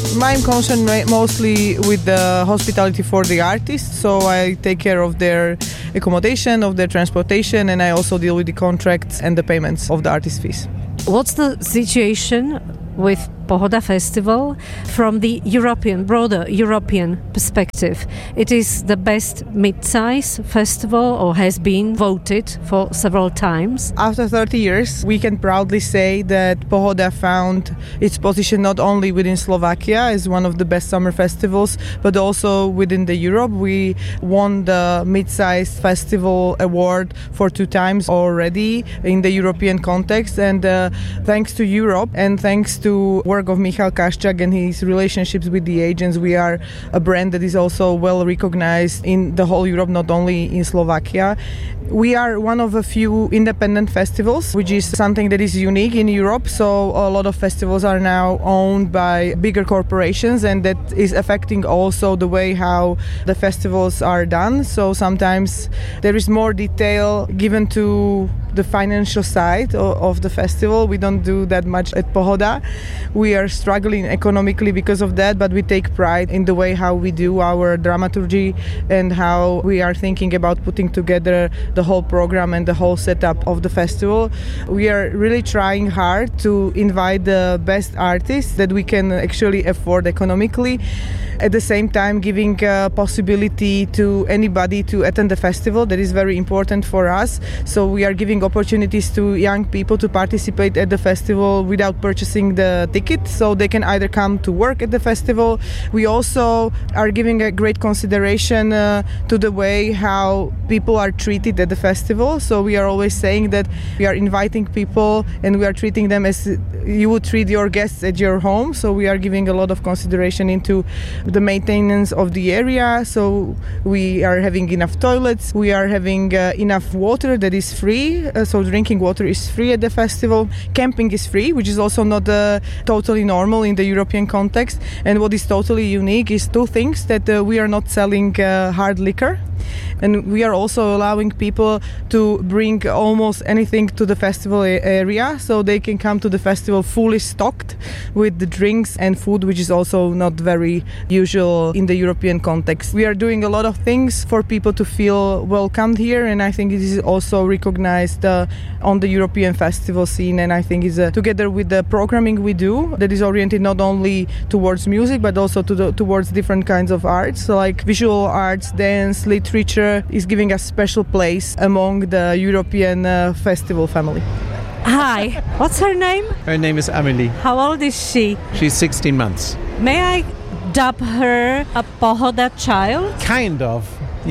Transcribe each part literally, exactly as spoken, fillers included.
I'm concerned mostly with the hospitality for the artists, so I take care of their accommodation, of their transportation, and I also deal with the contracts and the payments of the artist fees. What's the situation with Pohoda Festival from the European, broader European perspective? It is the best mid-size festival, or has been voted for several times. After thirty years, we can proudly say that Pohoda found its position not only within Slovakia as one of the best summer festivals, but also within the Europe. We won the mid-size festival award for two times already in the European context, and uh, thanks to Europe and thanks to work of Michal Kaščák and his relationships with the agents, we are a brand that is also well recognized in the whole Europe, not only in Slovakia. We are one of a few independent festivals, which is something that is unique in Europe. So a lot of festivals are now owned by bigger corporations, and that is affecting also the way how the festivals are done. So sometimes there is more detail given to the financial side of, of the festival. We don't do that much at Pohoda. We are struggling economically because of that, but we take pride in the way how we do our dramaturgy and how we are thinking about putting together the whole program and the whole setup of the festival. We are really trying hard to invite the best artists that we can actually afford economically, at the same time giving a possibility to anybody to attend the festival. That is very important for us. So we are giving opportunities to young people to participate at the festival without purchasing the ticket, so they can either come to work at the festival. We also are giving a great consideration uh, to the way how people are treated at the festival. So we are always saying that we are inviting people and we are treating them as you would treat your guests at your home. So we are giving a lot of consideration into the maintenance of the area. So we are having enough toilets, we are having uh, enough water that is free, uh, so drinking water is free at the festival. Camping is free, which is also not uh, totally normal in the European context. And what is totally unique is two things: that uh, we are not selling uh, hard liquor, and we are also allowing people to bring almost anything to the festival area, so they can come to the festival fully stocked with the drinks and food, which is also not very usual in the European context. We are doing a lot of things for people to feel welcomed here, and I think it is also recognized uh, on the European festival scene. And I think it's uh, together with the programming we do, that is oriented not only towards music but also to the, towards different kinds of arts, so like visual arts, dance, literature, is giving us special place among the European uh, festival family. Hi, what's her name? Her name is Amelie. How old is she? She's sixteen months. May I dub her a Pohoda child? Kind of.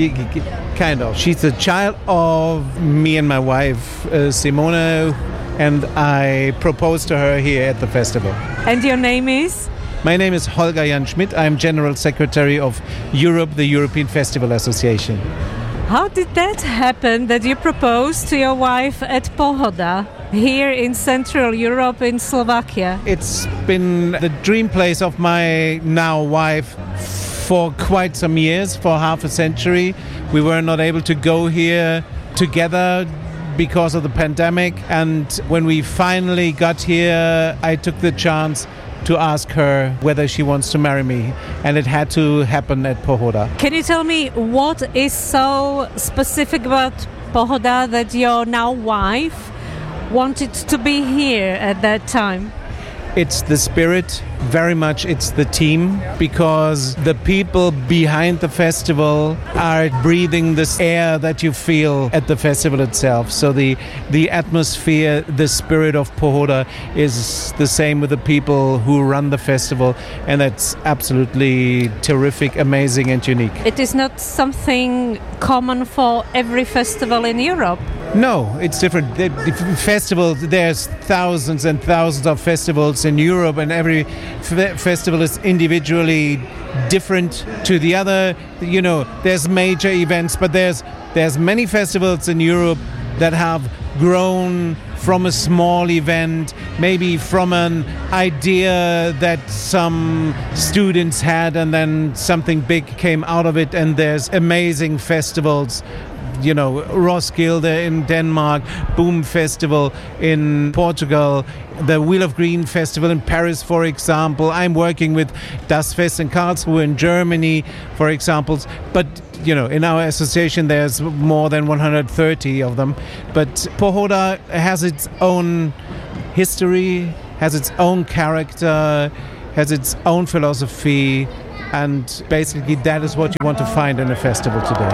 Kind of. She's a child of me and my wife, uh, Simone, and I proposed to her here at the festival. And your name is? My name is Holger Jan Schmidt. I'm General Secretary of Europe, the European Festival Association. How did that happen, that you proposed to your wife at Pohoda, here in Central Europe, in Slovakia? It's been the dream place of my now wife for quite some years, for half a century. We were not able to go here together because of the pandemic, and when we finally got here, I took the chance to ask her whether she wants to marry me, and it had to happen at Pohoda. Can you tell me what is so specific about Pohoda that your now wife wanted to be here at that time? It's the spirit, very much it's the team, because the people behind the festival are breathing this air that you feel at the festival itself. So the the atmosphere, the spirit of Pohoda is the same with the people who run the festival, and that's absolutely terrific, amazing and unique. It is not something common for every festival in Europe. No, it's different. The, the festival, there's thousands and thousands of festivals in Europe, and every f- festival is individually different to the other. You know, there's major events, but there's there's many festivals in Europe that have grown from a small event, maybe from an idea that some students had, and then something big came out of it, and there's amazing festivals you know, Roskilde in Denmark, Boom Festival in Portugal, the Wheel of Green Festival in Paris, for example. I'm working with Das Fest in Karlsruhe in Germany, for example. But, you know, in our association there's more than one hundred thirty of them. But Pohoda has its own history, has its own character, has its own philosophy, and basically that is what you want to find in a festival today.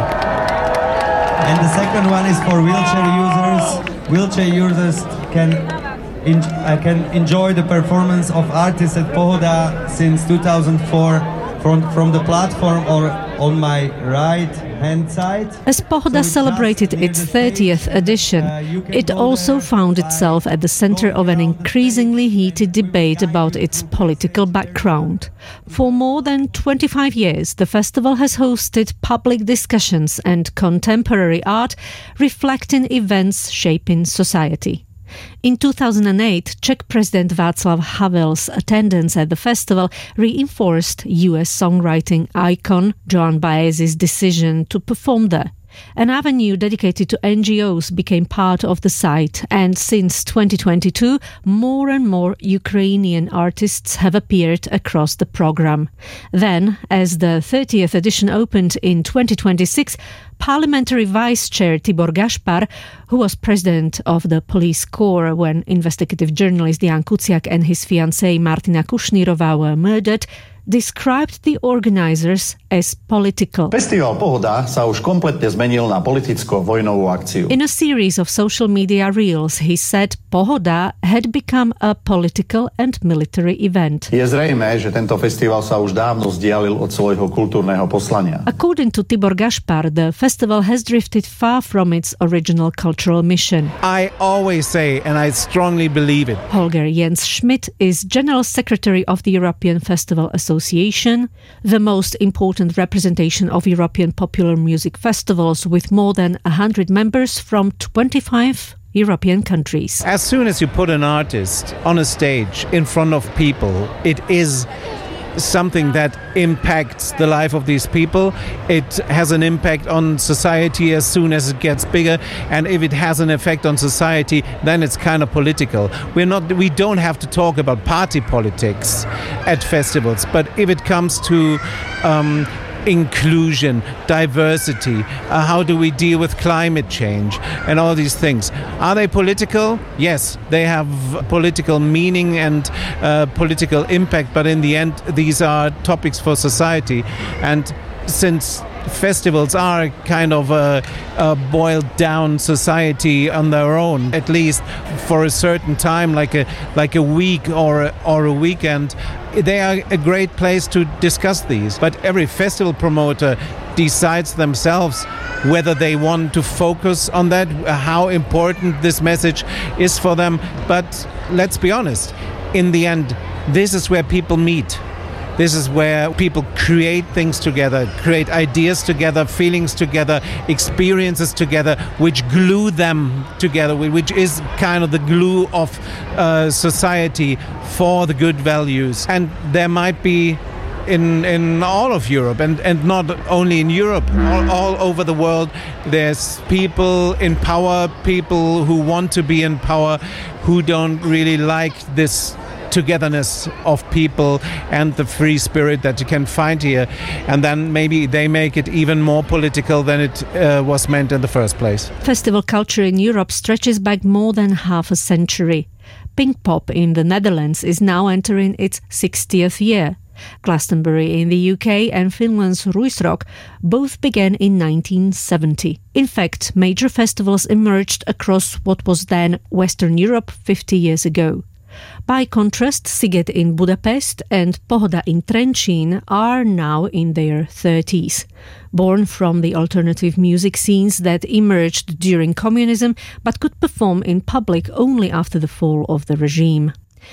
And the second one is for wheelchair users. Wheelchair users can en- uh, can enjoy the performance of artists at Pohoda since two thousand four from, from the platform or on my right hand side. As Pohoda so celebrated its thirtieth edition, uh, it also found itself at the center of an increasingly heated debate about its political background. For more than twenty-five years, the festival has hosted public discussions and contemporary art reflecting events shaping society. In two thousand eight, Czech President Václav Havel's attendance at the festival reinforced U S songwriting icon Joan Baez's decision to perform there. An avenue dedicated to N G Os became part of the site, and since twenty twenty-two, more and more Ukrainian artists have appeared across the program. Then, as the thirtieth edition opened in twenty twenty-six, Parliamentary Vice Chair Tibor Gašpar, who was president of the police corps when investigative journalist Jan Kuciak and his fiancée Martina Kushnírova were murdered, described the organizers as political. Festival Pohoda sa už kompletne zmenil na politicko-vojnovú akciu. In a series of social media reels, he said Pohoda had become a political and military event. Je zrejmé, že tento festival sa už dávno vzdialil od svojho kultúrneho poslania. According to Tibor Gašpar, the festival has drifted far from its original cultural mission. I always say, and I strongly believe it. Holger Jens Schmidt is General Secretary of the European Festival Association, the most important representation of European popular music festivals, with more than one hundred members from twenty-five European countries. As soon as you put an artist on a stage in front of people, it is something that impacts the life of these people. It has an impact on society as soon as it gets bigger, and if it has an effect on society, then it's kind of political. We're not we don't have to talk about party politics at festivals, but if it comes to um, inclusion, diversity, uh, how do we deal with climate change and all these things. Are they political? Yes, they have political meaning and uh, political impact, but in the end these are topics for society. And since festivals are kind of a, a boiled down society on their own, at least for a certain time, like a like a week or a, or a weekend, they are a great place to discuss these. But every festival promoter decides themselves whether they want to focus on that, how important this message is for them. But let's be honest, in the end, this is where people meet. This is where people create things together, create ideas together, feelings together, experiences together, which glue them together, which is kind of the glue of uh, society for the good values. And there might be in in all of Europe, and, and not only in Europe, all, all over the world, there's people in power, people who want to be in power, who don't really like this togetherness of people and the free spirit that you can find here, and then maybe they make it even more political than it uh, was meant in the first place. Festival culture in Europe stretches back more than half a century. Pinkpop in the Netherlands is now entering its sixtieth year. Glastonbury in the U K and Finland's Ruisrock both began in nineteen seventy. In fact, major festivals emerged across what was then Western Europe fifty years ago. By contrast, Sziget in Budapest and Pohoda in Trenčín are now in their thirties. Born from the alternative music scenes that emerged during communism but could perform in public only after the fall of the regime.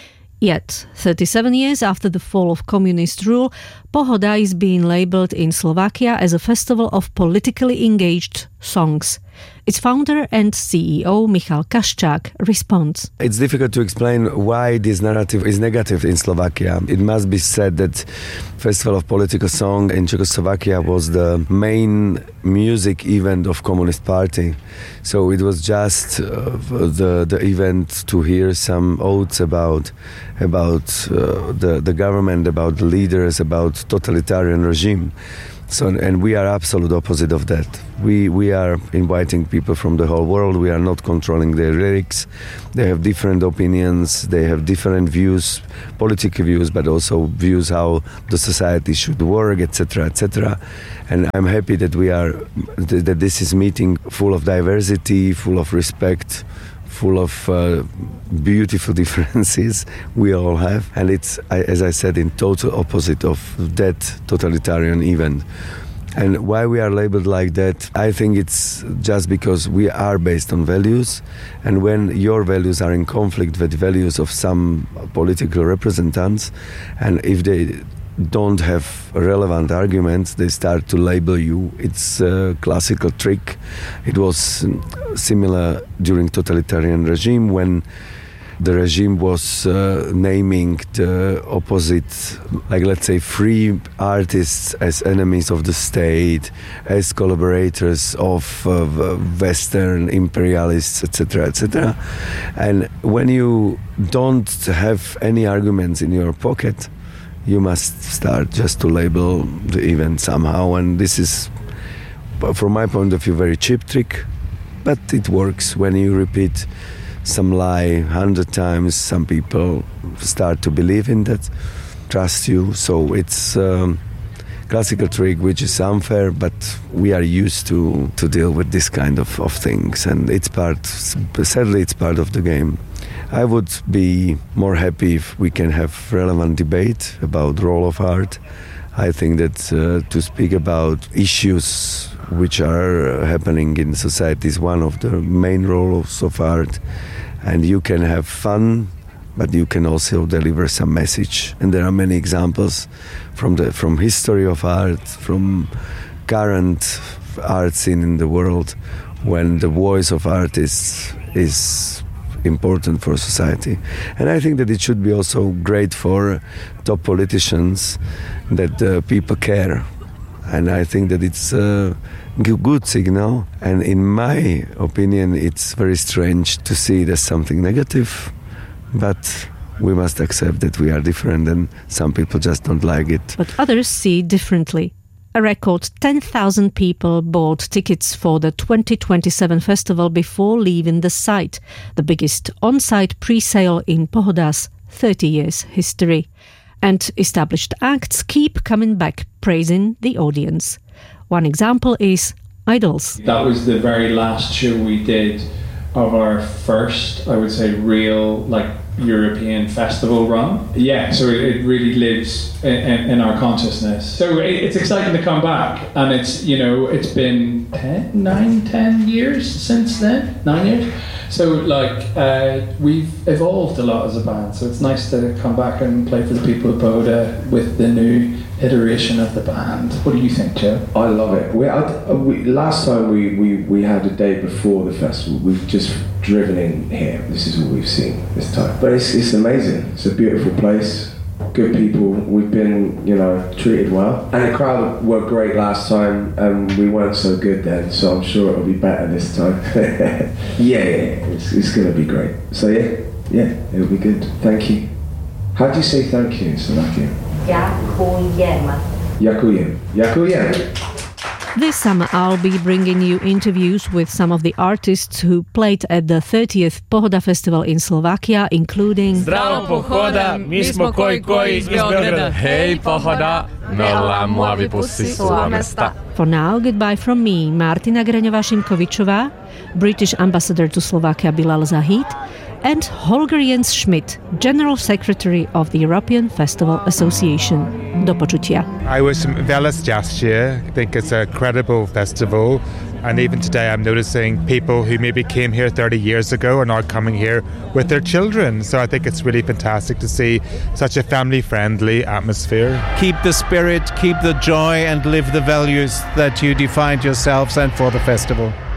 Yet, thirty-seven years after the fall of communist rule, Pohoda is being labelled in Slovakia as a festival of politically engaged songs. Its founder and C E O Michal Kaščák responds. It's difficult to explain why this narrative is negative in Slovakia. It must be said that Festival of Political Song in Czechoslovakia was the main music event of Communist Party. So it was just uh, the the event to hear some odes about about uh, the the government, about the leaders, about totalitarian regime. So, and we are absolute opposite of that. We we are inviting people from the whole world. We are not controlling their lyrics. They have different opinions. They have different views, political views, but also views how the society should work, et cetera, et cetera. And I'm happy that we are that this is meeting full of diversity, full of respect, full of uh, beautiful differences we all have, and it's, as I said, in total opposite of that totalitarian event. And why we are labeled like that, I think it's just because we are based on values, and when your values are in conflict with values of some political representatives, and if they don't have relevant arguments, they start to label you. It's a classical trick. It was similar during totalitarian regime when the regime was uh, naming the opposite, like let's say free artists as enemies of the state, as collaborators of uh, Western imperialists, et cetera, et cetera. And when you don't have any arguments in your pocket, you must start just to label the event somehow, and this is, from my point of view, very cheap trick, but it works. When you repeat some lie a hundred times, some people start to believe in that, trust you. So it's um, classical trick which is unfair, but we are used to to deal with this kind of, of things, and it's part, sadly it's part of the game. I would be more happy if we can have relevant debate about the role of art. I think that uh, to speak about issues which are happening in society is one of the main roles of art. And you can have fun, but you can also deliver some message. And there are many examples from the from history of art, from current art scene in the world, when the voice of artists is important for society. And I think that it should be also great for top politicians that uh, people care. And I think that it's a good signal. And in my opinion, it's very strange to see it as something negative. But we must accept that we are different and some people just don't like it. But others see it differently. A record ten thousand people bought tickets for the twenty twenty-seven festival before leaving the site, the biggest on-site pre-sale in Pohoda's thirty years history. And established acts keep coming back, praising the audience. One example is Idols. That was the very last show we did of our first, I would say, real, like, European festival run. Yeah, so it, it really lives in, in, in our consciousness. So it, it's exciting to come back, and it's, you know, it's been ten, nine, ten years since then, nine years. So like uh, we've evolved a lot as a band. So it's nice to come back and play for the people of Bohda with the new iteration of the band. What do you think, Joe? I love it. We, I, we, last time we, we, we had a day before the festival. We've just driven in here. This is what we've seen this time. But it's it's amazing. It's a beautiful place. Good people. We've been, you know, treated well. And the crowd were great last time, and we weren't so good then. So I'm sure it'll be better this time. yeah, yeah, it's, it's going to be great. So yeah, yeah, it'll be good. Thank you. How do you say thank you in Slovakian? Ďakujem. Ďakujem. Ďakujem. This summer I'll be bringing you interviews with some of the artists who played at the thirtieth Pohoda Festival in Slovakia, including Zdravo Pohoda, my smo koji koji iz Beograda. Hej Pohoda, veľa mlaví pusy sú mesta. For now, goodbye from me, Martina Graňová-Šimkovičová, British Ambassador to Slovakia Bilal Zahid, and Holger Jens Schmidt, General Secretary of the European Festival Association. Do počutia. I was from Veles last year. I think it's a credible festival. And even today I'm noticing people who maybe came here thirty years ago are now coming here with their children. So I think it's really fantastic to see such a family-friendly atmosphere. Keep the spirit, keep the joy, and live the values that you defined yourselves and for the festival.